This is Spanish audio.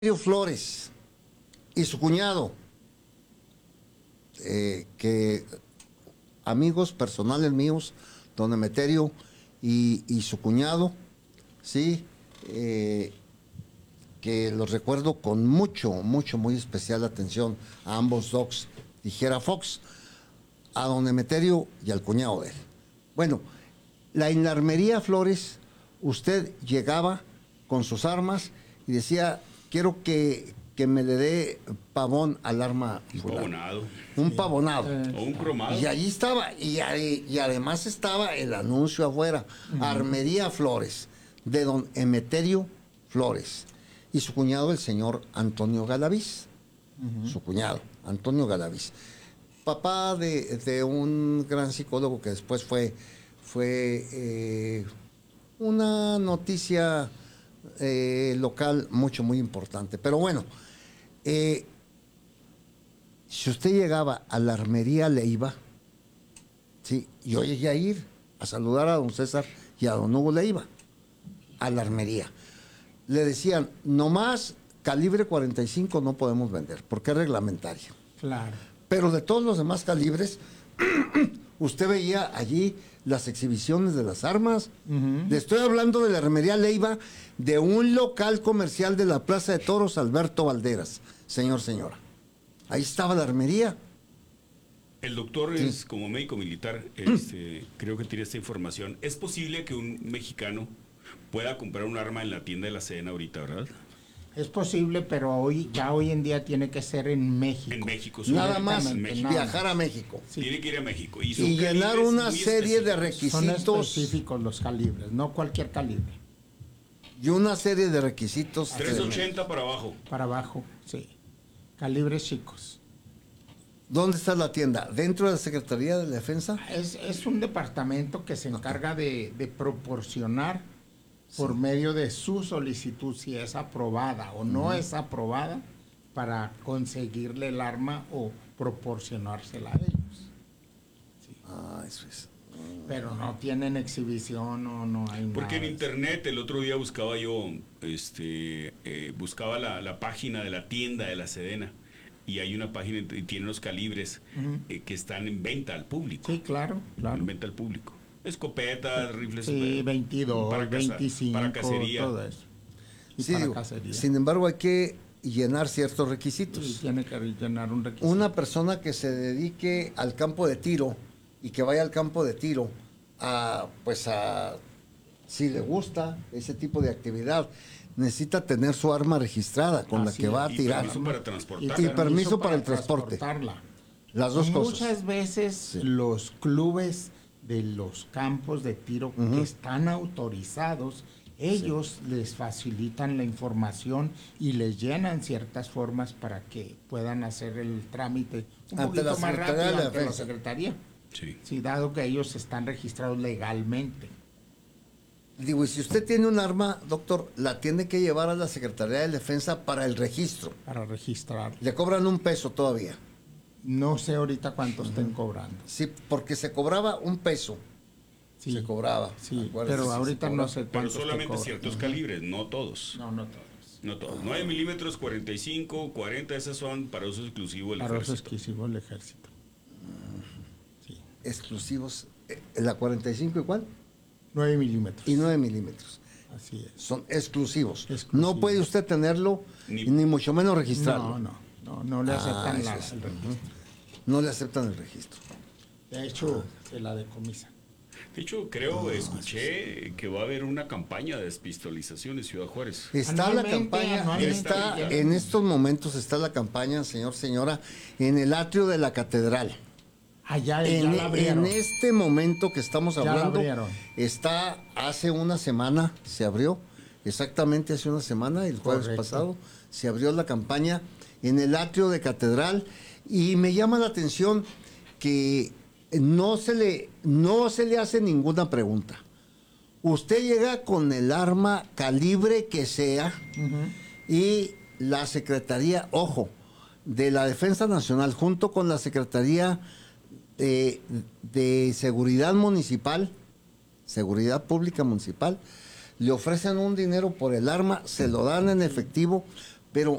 Flores y su cuñado, que amigos personales míos, don Emeterio y su cuñado, sí, que los recuerdo con muy especial atención a ambos docs, dijera Fox, a don Emeterio y al cuñado de él. Bueno, en la armería Flores, usted llegaba con sus armas y decía, quiero que me le dé pavón al arma. Un pavonado. Un pavonado. O un cromado. Y allí estaba, y además estaba el anuncio afuera, Armería Flores, de don Emeterio Flores, y su cuñado, el señor Antonio Galaviz, su cuñado, Antonio Galaviz, papá de un gran psicólogo que después fue una noticia local muy importante. Pero bueno, si usted llegaba a la armería Leiva, sí, yo llegué a ir a saludar a don César y a don Hugo Leiva, a la armería. Le decían, nomás calibre 45 no podemos vender, porque es reglamentario. Claro. Pero de todos los demás calibres, usted veía allí las exhibiciones de las armas. Le estoy hablando de la armería Leiva, de un local comercial de la Plaza de Toros Alberto Valderas, señora. Ahí estaba la armería. El doctor es como médico militar, creo que tiene esta información. ¿Es posible que un mexicano pueda comprar un arma en la tienda de la Sedena ahorita, verdad? Es posible, pero hoy en día tiene que ser en México. En México. Nada más en México. viajar a México. Sí. Tiene que ir a México. Y llenar una serie de requisitos. Son específicos los calibres, no cualquier calibre. Y una serie de requisitos. 380 para abajo. Para abajo, sí. Calibres chicos. ¿Dónde está la tienda? ¿Dentro de la Secretaría de Defensa? Es un departamento que se encarga de proporcionar por medio de su solicitud, si es aprobada o no es aprobada, para conseguirle el arma o proporcionársela a ellos. Sí. Eso es. Pero no tienen exhibición o no hay nada. Porque en internet el otro día buscaba yo, buscaba la página de la tienda de la Sedena, y hay una página y tiene los calibres que están en venta al público. Sí, claro. En venta al público. Escopetas, rifles. Sí, 22, 25, para cacería. todo eso. Y Sí, para cacería. sin embargo, hay que llenar ciertos requisitos. Sí, tiene que llenar un requisito. Una persona que se dedique al campo de tiro y que vaya al campo de tiro si le gusta ese tipo de actividad, necesita tener su arma registrada con la que va a tirar. Permiso para transportarla. Y permiso para el transporte. Las dos cosas. Muchas veces los clubes de los campos de tiro que están autorizados, ellos les facilitan la información y les llenan ciertas formas para que puedan hacer el trámite un poquito más rápido ante la Secretaría. Sí, dado que ellos están registrados legalmente. Digo, y si usted tiene un arma, doctor, la tiene que llevar a la Secretaría de Defensa para el registro. Para registrar. Le cobran $1 todavía. No sé ahorita cuánto estén cobrando. Sí, porque se cobraba $1. Sí, se cobraba. Sí, pero ahorita no sé Pero cuánto. solamente ciertos calibres, no todos. No todos. No todos. 9 milímetros, 45, 40, esas son para uso exclusivo del ejército. ejército. Para uso exclusivo del ejército. Sí. Exclusivos. ¿La 45 y cuál? 9 milímetros. Y 9 milímetros. Así es. Son exclusivos. No puede usted tenerlo ni mucho menos registrarlo. No le aceptan el registro. No le aceptan el registro. De hecho, se la decomisan. De hecho, escuché que va a haber una campaña de despistolización en Ciudad Juárez. Está la campaña, en estos momentos está la campaña, señora, en el atrio de la catedral. Allá en este momento que estamos hablando, está hace una semana, se abrió, exactamente hace una semana, el jueves pasado, se abrió la campaña en el atrio de catedral, y me llama la atención que no se le hace ninguna pregunta. Usted llega con el arma calibre que sea, y la Secretaría, de la Defensa Nacional, junto con la Secretaría de Seguridad Municipal, Seguridad Pública Municipal, le ofrecen un dinero por el arma, se lo dan en efectivo pero